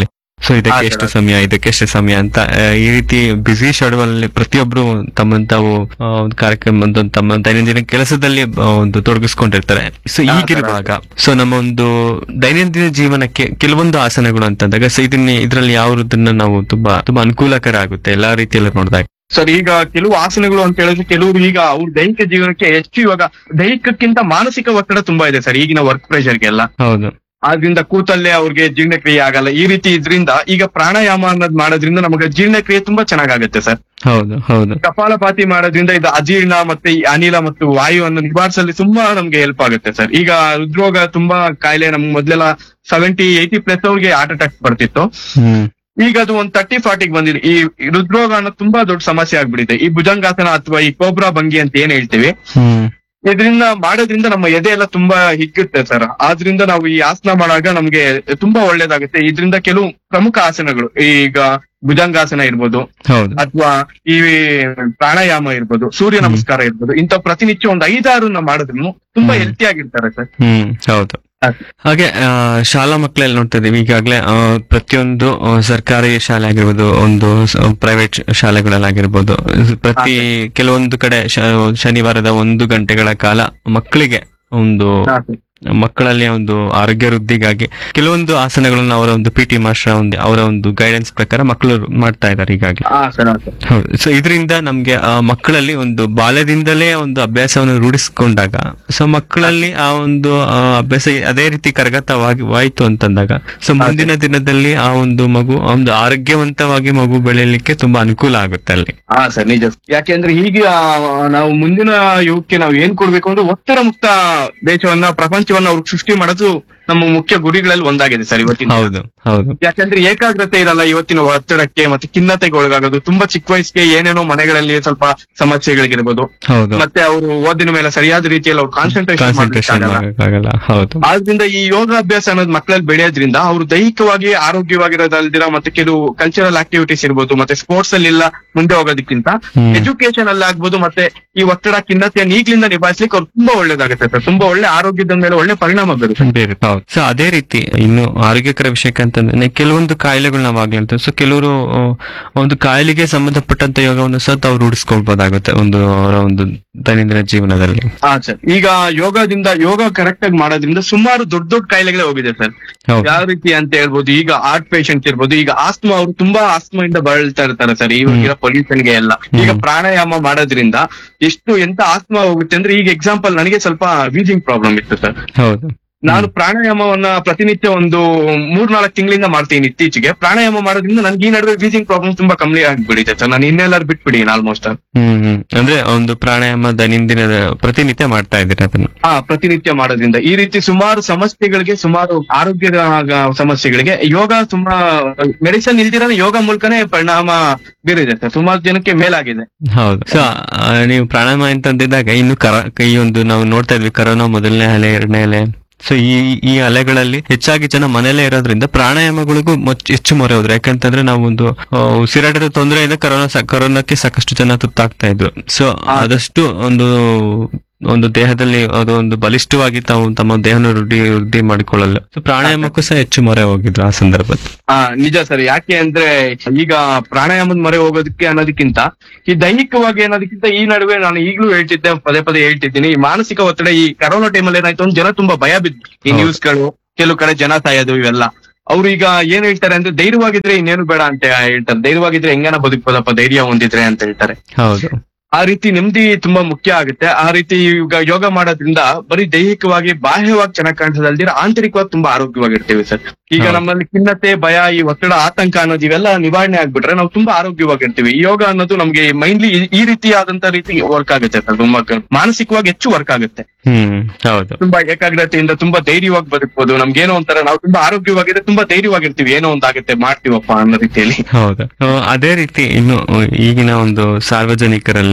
ಸೊ ಇದಕ್ಕೆ ಎಷ್ಟು ಸಮಯ ಇದಕ್ಕೆ ಎಷ್ಟು ಸಮಯ ಅಂತ ಆ, ಈ ರೀತಿ ಬಿಸಿ ಶೆಡ್ಯೂಲ್ ಅಲ್ಲಿ ಪ್ರತಿಯೊಬ್ರು ತಮ್ಮನ್ನು ತಾವು ಆ, ಒಂದು ಕಾರ್ಯಕ್ರಮ ಒಂದು ತಮ್ಮ ದೈನಂದಿನ ಕೆಲಸದಲ್ಲಿ ಆ, ಒಂದು ತೊಡಗಿಸ್ಕೊಂಡಿರ್ತಾರೆ. ಸೊ ಈಗಿರುವಾಗ ಸೊ ನಮ್ಮ ಒಂದು ದೈನಂದಿನ ಜೀವನಕ್ಕೆ ಕೆಲವೊಂದು ಆಸನಗಳು ಅಂತಂದಾಗ ಸೊ ಇದನ್ನ ಇದ್ರಲ್ಲಿ ಯಾವುದನ್ನ ನಾವು ತುಂಬಾ ತುಂಬಾ ಅನುಕೂಲಕರ ಆಗುತ್ತೆ ಎಲ್ಲಾ ರೀತಿಯಲ್ಲಿ ನೋಡಿದಾಗ. ಸರ್ ಈಗ ಕೆಲವು ಆಸನಗಳು ಅಂತ ಹೇಳಿದ್ರೆ ಕೆಲವರು ಈಗ ಅವ್ರ ದೈಹಿಕ ಜೀವನಕ್ಕೆ ಹೆಚ್ಚು ಇವಾಗ ದೈಹಿಕಕ್ಕಿಂತ ಮಾನಸಿಕ ಒತ್ತಡ ತುಂಬಾ ಇದೆ ಸರ್ ಈಗಿನ ವರ್ಕ್ ಪ್ರೆಷರ್ಗೆಲ್ಲ. ಹೌದು. ಆದ್ರಿಂದ ಕೂತಲ್ಲೇ ಅವ್ರಿಗೆ ಜೀರ್ಣಕ್ರಿಯೆ ಆಗಲ್ಲ. ಈ ರೀತಿ ಇದ್ರಿಂದ ಈಗ ಪ್ರಾಣಾಯಾಮ ಅನ್ನೋದು ಮಾಡೋದ್ರಿಂದ ನಮಗೆ ಜೀರ್ಣಕ್ರಿಯೆ ತುಂಬಾ ಚೆನ್ನಾಗಾಗುತ್ತೆ ಸರ್. ಹೌದು ಹೌದು. ಕಪಾಲಪಾತಿ ಮಾಡೋದ್ರಿಂದ ಇದು ಅಜೀರ್ಣ ಮತ್ತೆ ಈ ಅನಿಲ ಮತ್ತು ವಾಯುವನ್ನು ನಿವಾರಿಸಲು ತುಂಬಾ ನಮ್ಗೆ ಹೆಲ್ಪ್ ಆಗುತ್ತೆ ಸರ್. ಈಗ ಹೃದ್ರೋಗ ತುಂಬಾ ಕಾಯಿಲೆ ನಮ್ಗೆ ಮೊದ್ಲೆಲ್ಲ ಸೆವೆಂಟಿ ಏಯ್ಟಿ ಪ್ಲಸ್ ಅವ್ರಿಗೆ ಹಾರ್ಟ್ ಅಟ್ಯಾಕ್ ಬರ್ತಿತ್ತು. ಹ್ಮ್ ಈಗ ಅದು ಒಂದ್ ತರ್ಟಿ ಫಾರ್ಟಿಗೆ ಬಂದಿದೆ. ಈ ಹೃದ್ರೋಗ ಅನ್ನೋದು ತುಂಬಾ ದೊಡ್ಡ ಸಮಸ್ಯೆ ಆಗ್ಬಿಟ್ಟಿದೆ. ಈ ಭುಜಂಗಾಸನ ಅಥವಾ ಈ ಕೋಬ್ರಾ ಭಂಗಿ ಅಂತ ಏನ್ ಹೇಳ್ತೀವಿ, ಹ್ಮ್ ಇದರಿಂದ ಮಾಡೋದ್ರಿಂದ ನಮ್ಮ ಎದೆ ಎಲ್ಲ ತುಂಬಾ ಹಿಗ್ಗುತ್ತೆ ಸರ್. ಆದ್ರಿಂದ ನಾವು ಈ ಆಸನ ಮಾಡಾಗ ನಮ್ಗೆ ತುಂಬಾ ಒಳ್ಳೇದಾಗುತ್ತೆ. ಇದರಿಂದ ಕೆಲವು ಪ್ರಮುಖ ಆಸನಗಳು ಈಗ ಭುಜಂಗಾಸನ ಇರ್ಬೋದು ಹೌದು. ಅಥವಾ ಈ ಪ್ರಾಣಾಯಾಮ ಇರ್ಬೋದು, ಸೂರ್ಯ ನಮಸ್ಕಾರ ಇರ್ಬೋದು, ಇಂಥ ಪ್ರತಿನಿತ್ಯ ಒಂದ್ ಐದಾರು ಮಾಡಿದ್ರು ತುಂಬಾ ಹೆಲ್ತಿ ಆಗಿರ್ತಾರೆ ಸರ್. ಹ್ಮ್ ಹೌದು. ಹಾಗೆ ಆ, ಶಾಲಾ ಮಕ್ಕಳೆಲ್ಲ ನೋಡ್ತಾ ಇದೀವಿ ಈಗಾಗಲೇ ಆ, ಪ್ರತಿಯೊಂದು ಆ, ಸರ್ಕಾರಿ ಶಾಲೆ ಆಗಿರ್ಬೋದು, ಒಂದು ಪ್ರೈವೇಟ್ ಶಾಲೆಗಳಲ್ಲಾಗಿರ್ಬೋದು, ಪ್ರತಿ ಕೆಲವೊಂದು ಕಡೆ ಶ- ಶನಿವಾರದ ಒಂದು ಗಂಟೆಗಳ ಕಾಲ ಮಕ್ಕಳಿಗೆ ಒಂದು ಮಕ್ಕಳಲ್ಲಿ ಒಂದು ಆರೋಗ್ಯ ವೃದ್ಧಿಗಾಗಿ ಕೆಲವೊಂದು ಆಸನಗಳನ್ನ ಅವರ ಒಂದು ಪಿ ಟಿ ಮಾಸ್ಟರ್ ಒಂದು ಅವರ ಒಂದು ಗೈಡೆನ್ಸ್ ಪ್ರಕಾರ ಮಕ್ಕಳು ಮಾಡ್ತಾ ಇದ್ದಾರೆ ಈಗಾಗಲೇ. ಹೌದು. ಸೊ ಇದರಿಂದ ನಮ್ಗೆ ಆ ಮಕ್ಕಳಲ್ಲಿ ಒಂದು ಬಾಲ್ಯದಿಂದಲೇ ಒಂದು ಅಭ್ಯಾಸವನ್ನು ರೂಢಿಸಿಕೊಂಡಾಗ ಸೊ ಮಕ್ಕಳಲ್ಲಿ ಆ ಒಂದು ಆ, ಅಭ್ಯಾಸ ಅದೇ ರೀತಿ ಕರಗತವಾಗಿ ವಾಯ್ತು ಅಂತಂದಾಗ ಸೊ ಮುಂದಿನ ದಿನದಲ್ಲಿ ಆ ಒಂದು ಮಗು ಆ ಒಂದು ಆರೋಗ್ಯವಂತವಾಗಿ ಮಗು ಬೆಳೆಯಲಿಕ್ಕೆ ತುಂಬಾ ಅನುಕೂಲ ಆಗುತ್ತೆ ಅಲ್ಲಿ. ಹಾ ಸರ್ ನಿಜ. ಯಾಕೆಂದ್ರೆ ಈಗ ನಾವು ಮುಂದಿನ ಯುಗಕ್ಕೆ ನಾವು ಏನ್ ಕೊಡ್ಬೇಕು ಅಂದ್ರೆ ಒತ್ತಡ ಮುಕ್ತ ದೇಶವನ್ನ ಪ್ರಪಂಚವನ್ನ ಅವ್ರಿಗೆ ಸೃಷ್ಟಿ ಮಾಡೋದು ನಮ್ಮ ಮುಖ್ಯ ಗುರಿಗಳಲ್ಲಿ ಒಂದಾಗಿದೆ ಸರ್ ಇವತ್ತಿನ. ಹೌದು ಹೌದು. ಯಾಕಂದ್ರೆ ಏಕಾಗ್ರತೆ ಇರಲ್ಲ ಇವತ್ತಿನ ಒತ್ತಡಕ್ಕೆ ಮತ್ತೆ ಖಿನ್ನತೆಗೆ ಒಳಗಾಗೋದು. ತುಂಬಾ ಚಿಕ್ಕ ವಯಸ್ಸಿಗೆ ಏನೇನೋ ಮನೆಗಳಲ್ಲಿ ಸ್ವಲ್ಪ ಸಮಸ್ಯೆಗಳಿಗಿರ್ಬೋದು, ಹೌದು. ಮತ್ತೆ ಅವರು ಓದಿನ ಮೇಲೆ ಸರಿಯಾದ ರೀತಿಯಲ್ಲಿ ಅವ್ರು ಕಾನ್ಸಂಟ್ರೇಷನ್ ಕಾನ್ಸಂಟ್ರೇಷನ್ ಆಗಲ್ಲ. ಹೌದು. ಆದ್ರಿಂದ ಈ ಯೋಗಾಭ್ಯಾಸ ಅನ್ನೋದು ಮಕ್ಕಳಲ್ಲಿ ಬೆಳೆಯೋದ್ರಿಂದ ಅವರು ದೈಹಿಕವಾಗಿ ಆರೋಗ್ಯವಾಗಿರೋದಲ್ದಿರ ಮತ್ತೆ ಕೆಲವು ಕಲ್ಚರಲ್ ಆಕ್ಟಿವಿಟೀಸ್ ಇರ್ಬೋದು ಮತ್ತೆ ಸ್ಪೋರ್ಟ್ಸ್ ಅಲ್ಲಿ ಎಲ್ಲ ಮುಂದೆ ಹೋಗೋದಕ್ಕಿಂತ ಹ್ಮ್. ಎಜುಕೇಶನ್ ಅಲ್ಲಿ ಆಗ್ಬೋದು ಮತ್ತೆ ಈ ಒತ್ತಡ ಖಿನ್ನತೆಯನ್ನು ಈಗ್ಲಿಂದ ನಿಭಾಯಿಸ್ಲಿಕ್ಕೆ ಅವ್ರು ತುಂಬಾ ಒಳ್ಳೇದಾಗುತ್ತೆ ಸರ್. ತುಂಬಾ ಒಳ್ಳೆ ಆರೋಗ್ಯದ ಮೇಲೆ ಒಳ್ಳೆ ಪರಿಣಾಮ ಬೀರುತ್ತೆ. ಬೇರೆ ಹೌದು. ಸೊ ಅದೇ ರೀತಿ ಇನ್ನು ಆರೋಗ್ಯಕರ ವಿಷಯಕ್ಕೆ ಅಂತಂದ್ರೆ ಕೆಲವೊಂದು ಕಾಯಿಲೆಗಳು ನಾವು ಆಗ್ಲಿ ಅಂತ ಸೊ ಕೆಲವರು ಆ, ಒಂದು ಕಾಯಿಲೆಗೆ ಸಂಬಂಧಪಟ್ಟಂತ ಯೋಗವನ್ನು ಸಹ ತಾವು ರೂಢಿಸ್ಕೊಳ್ಬಹುದಾಗುತ್ತೆ ಒಂದು ಅವರ ಒಂದು ದೈನಂದಿನ ಜೀವನದಲ್ಲಿ. ಹಾ ಸರ್. ಈಗ ಯೋಗದಿಂದ ಯೋಗ ಕರೆಕ್ಟ್ ಆಗಿ ಮಾಡೋದ್ರಿಂದ ಸುಮಾರು ದೊಡ್ಡ ದೊಡ್ಡ ಕಾಯಿಲೆಗಳೇ ಹೋಗಿದೆ ಸರ್. ಹೌದು. ಯಾವ ರೀತಿ ಅಂತ ಹೇಳ್ಬೋದು, ಈಗ ಹಾರ್ಟ್ ಪೇಷಂಟ್ ಇರ್ಬೋದು, ಈಗ ಆಸ್ಮಾ ಅವರು ತುಂಬಾ ಆಸ್ಮಾ ಇಂದ ಬಳಲ್ತಾ ಇರ್ತಾರೆ ಸರ್ ಇವಾಗ ಪೊಲ್ಯೂಷನ್ ಗೆ ಎಲ್ಲ. ಈಗ ಪ್ರಾಣಾಯಾಮ ಮಾಡೋದ್ರಿಂದ ಎಷ್ಟು ಎಂತ ಆಸ್ಮಾ ಹೋಗುತ್ತೆ ಅಂದ್ರೆ ಈಗ ಎಕ್ಸಾಂಪಲ್ ನನಗೆ ಸ್ವಲ್ಪ ವೀಸಿಂಗ್ ಪ್ರಾಬ್ಲಮ್ ಇತ್ತು ಸರ್. ಹೌದು. ನಾನು ಪ್ರಾಣಾಯಾಮವನ್ನ ಪ್ರತಿನಿತ್ಯ ಒಂದು ಮೂರ್ನಾಲ್ಕು ತಿಂಗಳಿಂದ ಮಾಡ್ತೀನಿ ಇತ್ತೀಚೆಗೆ. ಪ್ರಾಣಾಯಾಮ ಮಾಡೋದ್ರಿಂದ ನನ್ಗೆ ಈ ನಡುವೆ ವೀಸಿಂಗ್ ಪ್ರಾಬ್ಲಮ್ ತುಂಬಾ ಕಮ್ಮಿ ಆಗ್ಬಿಡಿದೆ ಸರ್. ನಾನು ಇನ್ನೆಲ್ಲಾರು ಬಿಟ್ಬಿಡಿ ಆಲ್ಮೋಸ್ಟ್. ಹ್ಮ್ ಹ್ಮ್. ಅಂದ್ರೆ ಒಂದು ಪ್ರಾಣಾಯಾಮ ದೈನಂದಿನ ಪ್ರತಿನಿತ್ಯ ಮಾಡ್ತಾ ಇದ್ದೀರಾ ಅದನ್ನ? ಹಾ, ಪ್ರತಿನಿತ್ಯ ಮಾಡೋದ್ರಿಂದ ಈ ರೀತಿ ಸುಮಾರು ಸಮಸ್ಯೆಗಳಿಗೆ, ಸುಮಾರು ಆರೋಗ್ಯದ ಆಗ- ಸಮಸ್ಯೆಗಳಿಗೆ ಯೋಗ ತುಂಬಾ ಮೆಡಿಸಿನ್ ಇಲ್ದಿರ ಯೋಗ ಮೂಲಕನೇ ಪರಿಣಾಮ ಬೀರಿದೆ ಸರ್. ಸುಮಾರು ಜನಕ್ಕೆ ಮೇಲಾಗಿದೆ. ಹೌದು. ಸೊ ನೀವು ಪ್ರಾಣಾಯಾಮ ಅಂತಂದಿದ್ದಾಗ ಇನ್ನು ಕರ ಈ ಒಂದು ನಾವು ನೋಡ್ತಾ ಇದ್ವಿ ಕರೋನಾ ಮೊದಲನೇ ಅಲೆ ಎರಡನೇ ಅಲೆ. ಸೊ ಈ ಈ ಅಲೆಗಳಲ್ಲಿ ಹೆಚ್ಚಾಗಿ ಜನ ಮನೆಯಲ್ಲೇ ಇರೋದ್ರಿಂದ ಪ್ರಾಣಾಯಾಮಗಳಿಗೂ ಮೊಚ್- ಹೆಚ್ಚು ಮೊರೆ ಹೋದ್ರು. ಯಾಕಂತಂದ್ರೆ ನಾವು ಒಂದು ಆ, ಉಸಿರಾಟದ ತೊಂದರೆಯಿಂದ ಕರೋನಾ ಸ- ಕರೋನಾಕ್ಕೆ ಸಾಕಷ್ಟು ಜನ ತುತ್ತಾಗ್ತಾ ಇದ್ರು. ಸೊ ಆದಷ್ಟು ಒಂದು ಒಂದು ದೇಹದಲ್ಲಿ ಅದು ಒಂದು ಬಲಿಷ್ಠವಾಗಿ ತಾವು ತಮ್ಮ ದೇಹನ ವೃದ್ಧಿ ವೃದ್ಧಿ ಮಾಡಿಕೊಳ್ಳಲು ಸೊ ಪ್ರಾಣಾಯಾಮಕ್ಕೂ ಸಹ ಹೆಚ್ಚು ಮೊರೆ ಹೋಗಿದ್ರು ಆ ಸಂದರ್ಭದಲ್ಲಿ. ಹಾ ನಿಜ ಸರ್. ಯಾಕೆ ಅಂದ್ರೆ ಈಗ ಪ್ರಾಣಾಯಾಮದ ಮೊರೆ ಹೋಗೋದಕ್ಕೆ ಅನ್ನೋದಕ್ಕಿಂತ ಈ ದೈಹಿಕವಾಗಿ ಅನ್ನೋದಕ್ಕಿಂತ ಈ ನಡುವೆ ನಾನು ಈಗಲೂ ಹೇಳ್ತಿದ್ದೆ, ಪದೇ ಪದೇ ಹೇಳ್ತಿದ್ದೀನಿ, ಈ ಮಾನಸಿಕ ಒತ್ತಡ ಈ ಕರೋನಾ ಟೈಮಲ್ಲಿ ಏನಾಯ್ತು ಅಂದ್ರೆ ಜನ ತುಂಬಾ ಭಯ ಬಿದ್ದು ಈ ನ್ಯೂಸ್ಗಳು, ಕೆಲವು ಕಡೆ ಜನ ಸಾಯೋದು ಇವೆಲ್ಲ. ಅವ್ರು ಈಗ ಏನ್ ಹೇಳ್ತಾರೆ ಅಂದ್ರೆ ಧೈರ್ಯವಾಗಿದ್ರೆ ಇನ್ನೇನು ಬೇಡ ಅಂತ ಹೇಳ್ತಾರೆ. ಧೈರ್ಯವಾಗಿದ್ರೆ ಹೆಂಗನ ಬದುಕ್ಬೋದಪ್ಪ ಧೈರ್ಯ ಹೊಂದಿದ್ರೆ ಅಂತ ಹೇಳ್ತಾರೆ. ಹೌದು. ಆ ರೀತಿ ನೆಮ್ಮದಿ ತುಂಬಾ ಮುಖ್ಯ ಆಗುತ್ತೆ. ಆ ರೀತಿ ಈಗ ಯೋಗ ಮಾಡೋದ್ರಿಂದ ಬರೀ ದೈಹಿಕವಾಗಿ ಬಾಹ್ಯವಾಗಿ ಚೆನ್ನಾಗಿ ಕಾಣಿಸೋದಲ್ದಿರ ಆಂತರಿಕವಾಗಿ ತುಂಬಾ ಆರೋಗ್ಯವಾಗಿರ್ತೀವಿ ಸರ್. ಈಗ ನಮ್ಮಲ್ಲಿ ಖಿನ್ನತೆ, ಭಯ, ಈ ಒತ್ತಡ, ಆತಂಕ ಅನ್ನೋದು ಇವೆಲ್ಲ ನಿವಾರಣೆ ಆಗ್ಬಿಟ್ರೆ ನಾವು ತುಂಬಾ ಆರೋಗ್ಯವಾಗಿರ್ತೀವಿ. ಈ ಯೋಗ ಅನ್ನೋದು ನಮ್ಗೆ ಮೈಂಡ್ಲಿ ಈ ರೀತಿಯಾದಂತ ರೀತಿ ವರ್ಕ್ ಆಗುತ್ತೆ ಸರ್. ತುಂಬಾ ಮಾನಸಿಕವಾಗಿ ಹೆಚ್ಚು ವರ್ಕ್ ಆಗುತ್ತೆ. ಹ್ಮ್ ಹೌದು. ತುಂಬಾ ಏಕಾಗ್ರತೆಯಿಂದ ತುಂಬಾ ಧೈರ್ಯವಾಗಿ ಬದುಕಬಹುದು. ನಮ್ಗೇನೋ ಒಂಥರ ನಾವು ತುಂಬಾ ಆರೋಗ್ಯವಾಗಿದ್ರೆ ತುಂಬಾ ಧೈರ್ಯವಾಗಿರ್ತೀವಿ, ಏನೋ ಒಂದಾಗುತ್ತೆ ಮಾಡ್ತೀವಪ್ಪ ಅನ್ನೋ ರೀತಿಯಲ್ಲಿ. ಹೌದು. ಆ, ಅದೇ ರೀತಿ ಇನ್ನು ಈಗಿನ ಒಂದು ಸಾರ್ವಜನಿಕರಲ್ಲಿ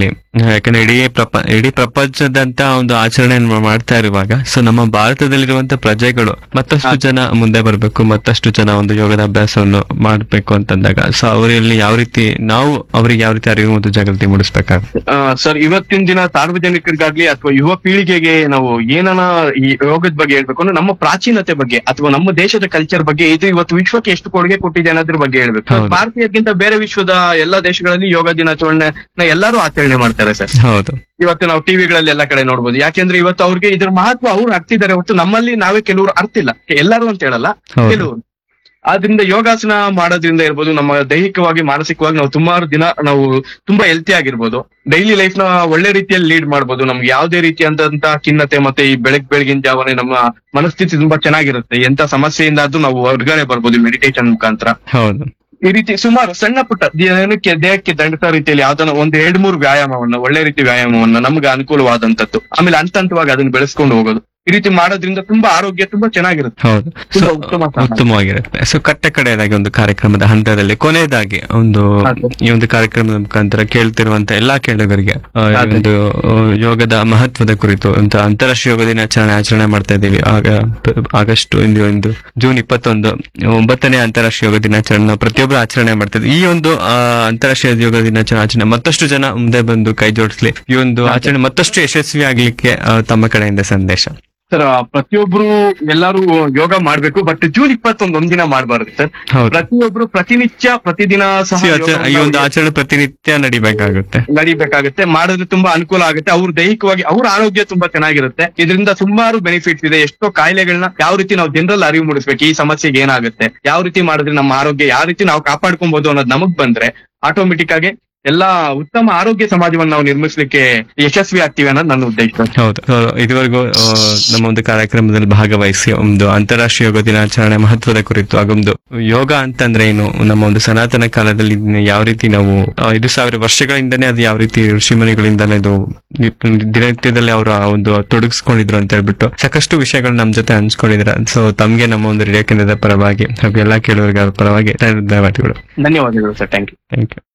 ಯಾಕಂದ್ರೆ ಇಡೀ ಪ್ರಪ ಇಡೀ ಪ್ರಪಂಚದಂತ ಒಂದು ಆಚರಣೆ ಮಾಡ್ತಾ ಇರುವಾಗ ಸೊ ನಮ್ಮ ಭಾರತದಲ್ಲಿರುವಂತ ಪ್ರಜೆಗಳು ಮತ್ತಷ್ಟು ಜನ ಮುಂದೆ ಬರ್ಬೇಕು, ಮತ್ತಷ್ಟು ಜನ ಒಂದು ಯೋಗದ ಅಭ್ಯಾಸವನ್ನು ಮಾಡ್ಬೇಕು ಅಂತಂದಾಗ ಸೊ ಅವರಲ್ಲಿ ಯಾವ ರೀತಿ ನಾವು ಅವ್ರಿಗೆ ಯಾವ ರೀತಿ ಅರಿವು ಮತ್ತು ಜಾಗೃತಿ ಮೂಡಿಸ್ಬೇಕಾಗುತ್ತೆ? ಸರ್, ಇವತ್ತಿನ ದಿನ ಸಾರ್ವಜನಿಕರಿಗಾಗ್ಲಿ ಅಥವಾ ಯುವ ಪೀಳಿಗೆಗೆ ನಾವು ಏನನ ಈ ಯೋಗದ ಬಗ್ಗೆ ಹೇಳ್ಬೇಕು ಅಂದ್ರೆ ನಮ್ಮ ಪ್ರಾಚೀನತೆ ಬಗ್ಗೆ ಅಥವಾ ನಮ್ಮ ದೇಶದ ಕಲ್ಚರ್ ಬಗ್ಗೆ ಇದು ಇವತ್ತು ವಿಶ್ವಕ್ಕೆ ಎಷ್ಟು ಕೊಡುಗೆ ಕೊಟ್ಟಿದೆ ಅನ್ನೋದ್ರ ಬಗ್ಗೆ ಹೇಳ್ಬೇಕು. ಹೌದು. ಭಾರತೀಯಕ್ಕಿಂತ ಬೇರೆ ವಿಶ್ವದ ಎಲ್ಲಾ ದೇಶಗಳಲ್ಲಿ ಯೋಗ ದಿನಾಚರಣೆ ಎಲ್ಲರೂ ಆಚರಣೆ ಮಾಡ್ತಾರೆ ಸರ್. ಹೌದು. ಇವತ್ತು ನಾವು ಟಿವಿಗಳಲ್ಲಿ ಎಲ್ಲ ಕಡೆ ನೋಡ್ಬೋದು. ಯಾಕೆಂದ್ರೆ ಇವತ್ತು ಅವ್ರಿಗೆ ಇದ್ರ ಮಹತ್ವ ಅವ್ರು ಅರ್ತಿದ್ದಾರೆ ಹೊರತು ನಮ್ಮಲ್ಲಿ ನಾವೇ ಕೆಲವರು ಅರ್ತಿಲ್ಲ. ಎಲ್ಲರೂ ಅಂತ ಹೇಳಲ್ಲ, ಹೌದು. ಕೆಲವರು. ಆದ್ರಿಂದ ಯೋಗಾಸನ ಮಾಡೋದ್ರಿಂದ ಇರ್ಬೋದು, ನಮ್ಮ ದೈಹಿಕವಾಗಿ ಮಾನಸಿಕವಾಗಿ ನಾವು ಸುಮಾರು ದಿನ ನಾವು ತುಂಬಾ ಹೆಲ್ತಿ ಆಗಿರ್ಬೋದು, ಡೈಲಿ ಲೈಫ್ ನ ಒಳ್ಳೆ ರೀತಿಯಲ್ಲಿ ಲೀಡ್ ಮಾಡ್ಬೋದು. ನಮ್ಗೆ ಯಾವುದೇ ರೀತಿಯಾದಂತ ಖಿನ್ನತೆ ಮತ್ತೆ ಈ ಬೆಳಗ್ ಬೆಳಗಿನ ಜಾವನೆ ನಮ್ಮ ಮನಸ್ಥಿತಿ ತುಂಬಾ ಚೆನ್ನಾಗಿರುತ್ತೆ. ಎಂತ ಸಮಸ್ಯೆಯಿಂದಾದ್ರೂ ನಾವು ಹೊರಗಡೆ ಬರ್ಬೋದು ಮೆಡಿಟೇಷನ್ ಮುಖಾಂತರ. ಹೌದು. ಈ ರೀತಿ ಸುಮಾರು ಸಣ್ಣ ಪುಟ್ಟ ದೇಹಕ್ಕೆ ದೇಹಕ್ಕೆ ದಂಡಿತ ರೀತಿಯಲ್ಲಿ ಯಾವ್ದನ್ನ ಒಂದ್ ಎರಡ್ ಮೂರು ವ್ಯಾಯಾಮವನ್ನ, ಒಳ್ಳೆ ರೀತಿ ವ್ಯಾಯಾಮವನ್ನ ನಮ್ಗೆ ಅನುಕೂಲವಾದಂತದ್ದು, ಆಮೇಲೆ ಹಂತ ಹಂತವಾಗಿ ಅದನ್ನ ಬೆಳೆಸ್ಕೊಂಡು ಹೋಗೋದು, ಈ ರೀತಿ ಮಾಡೋದ್ರಿಂದ ತುಂಬಾ ಆರೋಗ್ಯ ತುಂಬಾ ಚೆನ್ನಾಗಿರುತ್ತೆ. ಹೌದು, ತುಂಬಾ ಉತ್ತಮ ಸಾಧನ. ಉತ್ತಮವಾಗಿರುತ್ತೆ. ಸೊ ಕಟ್ಟ ಕಡೆಯದಾಗಿ ಒಂದು ಕಾರ್ಯಕ್ರಮದ ಹಂತದಲ್ಲಿ ಕೊನೆಯದಾಗಿ ಒಂದು ಹೌದು. ಈ ಒಂದು ಕಾರ್ಯಕ್ರಮದ ಮುಖಾಂತರ ಕೇಳ್ತಿರುವಂತ ಎಲ್ಲಾ ಕೇಳುಗರಿಗೆ ಆ, ಈ ಹೌದು. ಒಂದು ಆ, ಯೋಗದ ಮಹತ್ವದ ಕುರಿತು ಅಂತ ಅಂತಾರಾಷ್ಟ್ರೀಯ ಯೋಗ ದಿನಾಚರಣೆ ಆಚರಣೆ ಮಾಡ್ತಾ ಇದ್ದೀವಿ. ಆಗ ಆಗಸ್ಟ್ ಒಂದು ಒಂದು ಜೂನ್ ಇಪ್ಪತ್ತೊಂದು ಒಂಬತ್ತನೇ ಅಂತಾರಾಷ್ಟ್ರೀಯ ಯೋಗ ದಿನಾಚರಣೆ ನಾವು ಪ್ರತಿಯೊಬ್ಬರು ಆಚರಣೆ ಮಾಡ್ತಾ ಇದ್ದೀವಿ. ಈ ಒಂದು ಆ, ಅಂತಾರಾಷ್ಟ್ರೀಯ ಯೋಗ ದಿನಾಚರಣೆ ಆಚರಣೆ ಮತ್ತಷ್ಟು ಜನ ಮುಂದೆ ಬಂದು ಕೈ ಜೋಡಿಸ್ಲಿ, ಈ ಒಂದು ಆಚರಣೆ ಮತ್ತಷ್ಟು ಯಶಸ್ವಿ ಆಗ್ಲಿಕ್ಕೆ ಆ, ತಮ್ಮ ಕಡೆಯಿಂದ ಸಂದೇಶ. ಸರ್, ಪ್ರತಿಯೊಬ್ರು ಎಲ್ಲರೂ ಯೋಗ ಮಾಡ್ಬೇಕು, ಬಟ್ ಜೂನ್ ಇಪ್ಪತ್ತೊಂದು ಒಂದಿನ ಮಾಡಬಾರ್ದು ಸರ್. ಹೌದು. ಪ್ರತಿಯೊಬ್ರು ಪ್ರತಿನಿತ್ಯ ಪ್ರತಿದಿನ ಸಹ ಈ ಆಚ- ಈ ಒಂದು ಯೋಗವನ್ನ ಆಚರಣೆ ಪ್ರತಿನಿತ್ಯ ನಡಿಬೇಕಾಗುತ್ತೆ. ನಡಿಬೇಕಾಗುತ್ತೆ. ಮಾಡಿದ್ರೆ ತುಂಬಾ ಅನುಕೂಲ ಆಗುತ್ತೆ. ಅವ್ರ ದೈಹಿಕವಾಗಿ ಅವ್ರ ಆರೋಗ್ಯ ತುಂಬಾ ಚೆನ್ನಾಗಿರುತ್ತೆ. ಇದರಿಂದ ಸುಮಾರು ಬೆನಿಫಿಟ್ಸ್ ಇದೆ. ಎಷ್ಟೋ ಕಾಯಿಲೆಗಳನ್ನ ಯಾವ ರೀತಿ ನಾವು ಜನರಲ್ ಅರಿವು ಮೂಡಿಸ್ಬೇಕು, ಈ ಸಮಸ್ಯೆಗೆ ಏನಾಗುತ್ತೆ, ಯಾವ ರೀತಿ ಮಾಡಿದ್ರೆ ನಮ್ಮ ಆರೋಗ್ಯ ಯಾವ ರೀತಿ ನಾವು ಕಾಪಾಡ್ಕೊಬಹುದು ಅನ್ನೋದು ನಮಗ್ ಬಂದ್ರೆ ಆಟೋಮೆಟಿಕ್ ಆಗಿ ಎಲ್ಲಾ ಉತ್ತಮ ಆರೋಗ್ಯ ಸಮಾಜವನ್ನು ನಾವು ನಿರ್ಮಿಸ್ಲಿಕ್ಕೆ ಯಶಸ್ವಿ ಆಗ್ತೀವಿ ಅನ್ನೋದು ನನ್ನ ಉದ್ದೇಶ. ಹೌದು. So, ಇದುವರೆಗೂ ಆ, ನಮ್ಮ ಒಂದು ಕಾರ್ಯಕ್ರಮದಲ್ಲಿ ಭಾಗವಹಿಸಿ ಒಂದು ಅಂತಾರಾಷ್ಟ್ರೀಯ ಯೋಗ ದಿನಾಚರಣೆ ಮಹತ್ವದ ಕುರಿತು ಹಾಗೊಂದು ಯೋಗ ಅಂತಂದ್ರೆ ಏನು, ನಮ್ಮ ಒಂದು ಸನಾತನ ಕಾಲದಲ್ಲಿ ಇದನ್ನ ಯಾವ ರೀತಿ ನಾವು ಆ, ಐದು ಸಾವಿರ ವರ್ಷಗಳಿಂದನೇ ಅದು ಯಾವ ರೀತಿ ಋಷಿಮುನಿಗಳಿಂದಲೇ ಇದು ದಿನನಿತ್ಯದಲ್ಲಿ ಅವರು ಆ ಒಂದು ತೊಡಗಿಸ್ಕೊಂಡಿದ್ರು ಅಂತ ಹೇಳ್ಬಿಟ್ಟು ಸಾಕಷ್ಟು ವಿಷಯಗಳು ನಮ್ ಜೊತೆ ಹಂಚ್ಕೊಂಡಿದ್ರ. ಸೊ ತಮ್ಗೆ ನಮ್ಮ ಒಂದು ರೇಡಿಯೋ ಕೇಂದ್ರದ ಪರವಾಗಿ ಹಾಗೂ ಎಲ್ಲಾ ಕೇಳುವವರ ಪರವಾಗಿ ಧನ್ಯವಾದಗಳು. ಧನ್ಯವಾದಗಳು sir. Thank you. Thank you.